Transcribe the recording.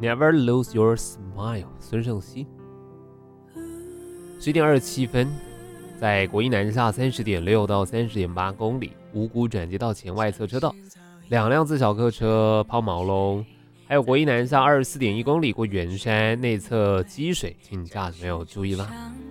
Never lose your smile， 孙盛希。10点27分，在国一南下30.6到30.8公里，五股转接道前外侧车道，2辆自小客车抛锚喽。还有国一南下24.1公里过圆山内侧积水，请驾驶朋友注意啦。